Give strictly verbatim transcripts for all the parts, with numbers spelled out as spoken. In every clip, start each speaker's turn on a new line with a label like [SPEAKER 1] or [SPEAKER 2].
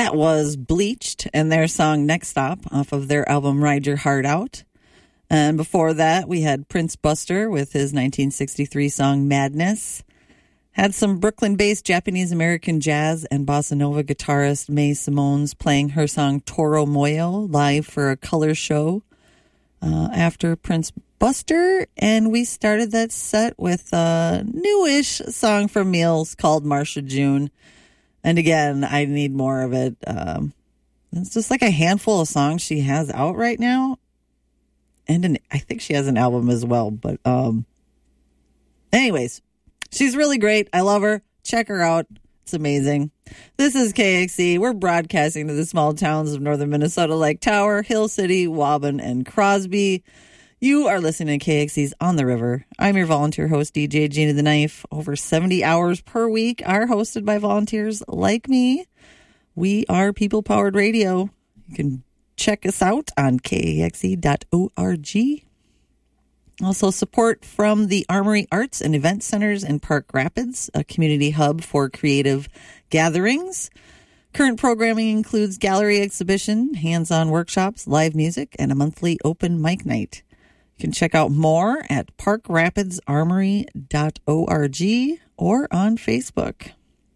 [SPEAKER 1] That was Bleached and their song Next Stop off of their album Ride Your Heart Out. And before that, we had Prince Buster with his nineteen sixty-three song Madness. Had some Brooklyn-based Japanese-American jazz and bossa nova guitarist Mae Simone's playing her song Toro Moyo live for a color show uh, after Prince Buster. And we started that set with a newish song from Meals called Marsha June. And again, I need more of it. Um, it's just like a handful of songs she has out right now. And an, I think she has an album as well. But um, anyways, she's really great. I love her. Check her out. It's amazing. This is K X E. We're broadcasting to the small towns of northern Minnesota like Tower, Hill City, Waubun, and Crosby. You are listening to K X E's On the River. I'm your volunteer host, D J Gina the Knife. Over seventy hours per week are hosted by volunteers like me. We are people-powered radio. You can check us out on K A X E dot org. Also, support from the Armory Arts and Event Centers in Park Rapids, a community hub for creative gatherings. Current programming includes gallery exhibition, hands-on workshops, live music, and a monthly open mic night. You can check out more at park rapids armory dot org or on Facebook.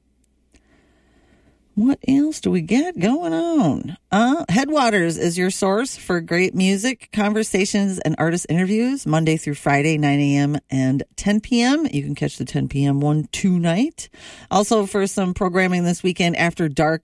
[SPEAKER 1] What else do we get going on? Uh, Headwaters is your source for great music, conversations, and artist interviews, Monday through Friday, nine a.m. and ten p.m. You can catch the ten p.m. one tonight. Also, for some programming this weekend, After Dark